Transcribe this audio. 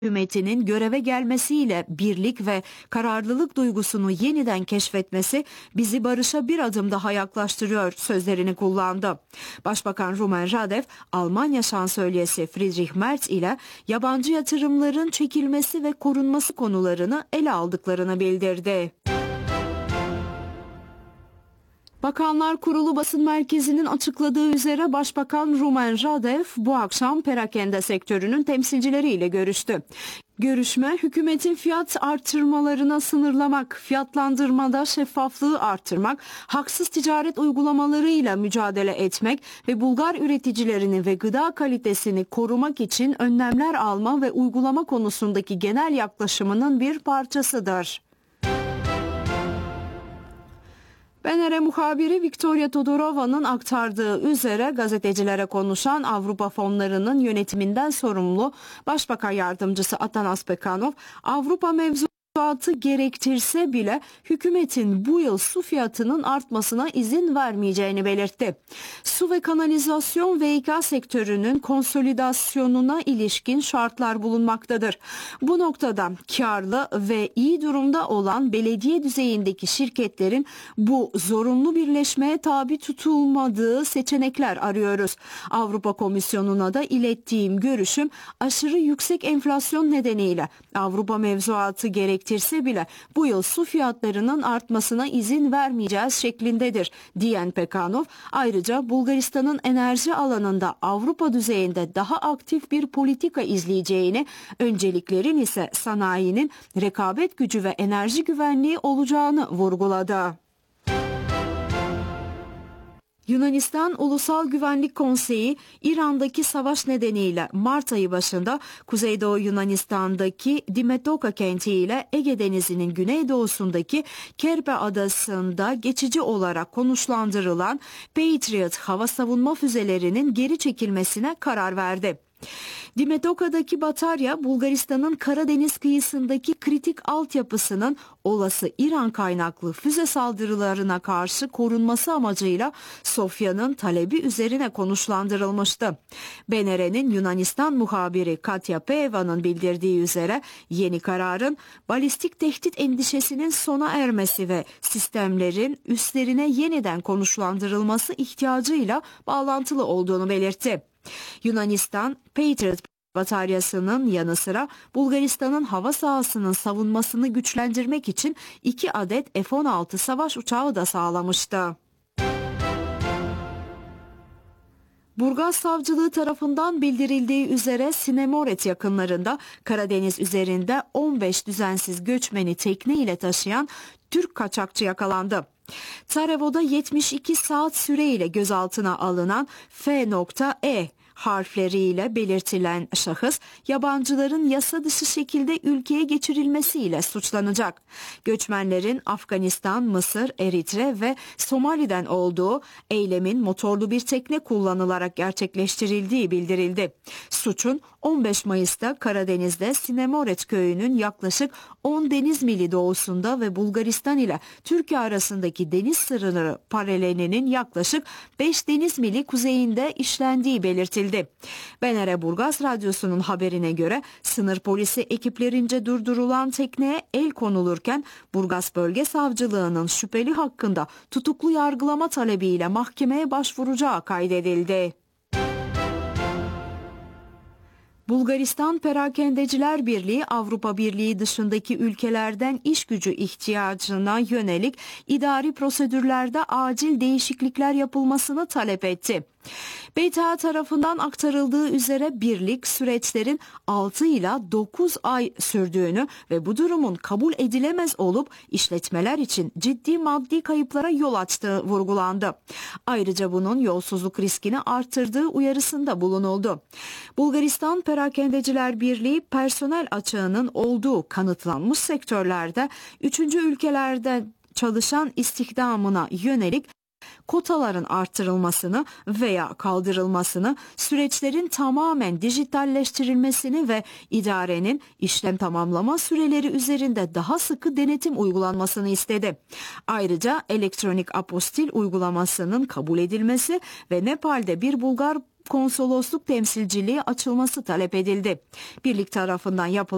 hükümetinin göreve gelmesiyle birlik ve kararlılık duygusunu yeniden keşfetmesi bizi barışa bir adım daha yaklaştırıyor sözlerini kullandı. Başbakan Rumen Radev, Almanya Şansölyesi Friedrich Merz ile yabancı yatırımların çekilmesi ve korunması konularını ele aldıklarını bildirdi. Bakanlar Kurulu basın merkezinin açıkladığı üzere Başbakan Rumen Radev bu akşam perakende sektörünün temsilcileriyle görüştü. Görüşme, hükümetin fiyat artırmalarına sınırlamak, fiyatlandırmada şeffaflığı artırmak, haksız ticaret uygulamalarıyla mücadele etmek ve Bulgar üreticilerini ve gıda kalitesini korumak için önlemler alma ve uygulama konusundaki genel yaklaşımının bir parçasıdır. BNR muhabiri Victoria Todorova'nın aktardığı üzere gazetecilere konuşan Avrupa fonlarının yönetiminden sorumlu Başbakan Yardımcısı Atanas Pekanov, Avrupa mevzuatı gerektirse bile hükümetin bu yıl su fiyatının artmasına izin vermeyeceğini belirtti. Su ve kanalizasyon VİK sektörünün konsolidasyonuna ilişkin şartlar bulunmaktadır. Bu noktada karlı ve iyi durumda olan belediye düzeyindeki şirketlerin bu zorunlu birleşmeye tabi tutulmadığı seçenekler arıyoruz. Avrupa Komisyonu'na da ilettiğim görüşüm aşırı yüksek enflasyon nedeniyle Avrupa mevzuatı gerektirse bile bu yıl su fiyatlarının artmasına izin vermeyeceğiz şeklindedir diyen Pekanov, ayrıca Bulgaristan'ın enerji alanında Avrupa düzeyinde daha aktif bir politika izleyeceğini, önceliklerin ise sanayinin rekabet gücü ve enerji güvenliği olacağını vurguladı. Yunanistan Ulusal Güvenlik Konseyi, İran'daki savaş nedeniyle Mart ayı başında Kuzeydoğu Yunanistan'daki Dimetoka kenti ile Ege Denizi'nin güneydoğusundaki Kerpe Adası'nda geçici olarak konuşlandırılan Patriot hava savunma füzelerinin geri çekilmesine karar verdi. Dimetoka'daki batarya, Bulgaristan'ın Karadeniz kıyısındaki kritik altyapısının olası İran kaynaklı füze saldırılarına karşı korunması amacıyla Sofya'nın talebi üzerine konuşlandırılmıştı. BNR'nin Yunanistan muhabiri Katya Peeva'nın bildirdiği üzere yeni kararın balistik tehdit endişesinin sona ermesi ve sistemlerin üslerine yeniden konuşlandırılması ihtiyacıyla bağlantılı olduğunu belirtti. Yunanistan, Patriot bataryasının yanı sıra Bulgaristan'ın hava sahasının savunmasını güçlendirmek için 2 adet F-16 savaş uçağı da sağlamıştı. Burgaz Savcılığı tarafından bildirildiği üzere Sinemoret yakınlarında Karadeniz üzerinde 15 düzensiz göçmeni tekne ile taşıyan Türk kaçakçı yakalandı. Sarajevo'da 72 saat süreyle gözaltına alınan F.E harfleriyle belirtilen şahıs, yabancıların yasa dışı şekilde ülkeye geçirilmesiyle suçlanacak. Göçmenlerin Afganistan, Mısır, Eritre ve Somali'den olduğu, eylemin motorlu bir tekne kullanılarak gerçekleştirildiği bildirildi. Suçun 15 Mayıs'ta Karadeniz'de Sinemoret köyünün yaklaşık 10 deniz mili doğusunda ve Bulgaristan ile Türkiye arasındaki deniz sınırı paralelinin yaklaşık 5 deniz mili kuzeyinde işlendiği belirtildi. BNR Burgaz Radyosu'nun haberine göre sınır polisi ekiplerince durdurulan tekneye el konulurken Burgaz Bölge Savcılığı'nın şüpheli hakkında tutuklu yargılama talebiyle mahkemeye başvuracağı kaydedildi. Bulgaristan Perakendeciler Birliği, Avrupa Birliği dışındaki ülkelerden iş gücü ihtiyacına yönelik idari prosedürlerde acil değişiklikler yapılmasını talep etti. BTA tarafından aktarıldığı üzere birlik süreçlerin 6 ila 9 ay sürdüğünü ve bu durumun kabul edilemez olup işletmeler için ciddi maddi kayıplara yol açtığı vurgulandı. Ayrıca bunun yolsuzluk riskini artırdığı uyarısında bulunuldu. Bulgaristan Perakendeciler Birliği, personel açığının olduğu kanıtlanmış sektörlerde 3. ülkelerden çalışan istihdamına yönelik kotaların artırılmasını veya kaldırılmasını, süreçlerin tamamen dijitalleştirilmesini ve idarenin işlem tamamlama süreleri üzerinde daha sıkı denetim uygulanmasını istedi. Ayrıca elektronik apostil uygulamasının kabul edilmesi ve Nepal'de bir Bulgar konsolosluk temsilciliği açılması talep edildi. Birlik tarafından yapılan